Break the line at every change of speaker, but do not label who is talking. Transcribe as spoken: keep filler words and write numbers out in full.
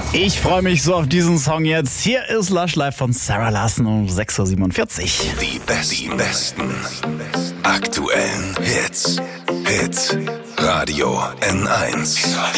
Ich freue mich so auf diesen Song jetzt. Hier ist Lush Live von Sarah Larsson um sechs Uhr siebenundvierzig.
Die besten, besten aktuellen Hits. Hit Radio N eins.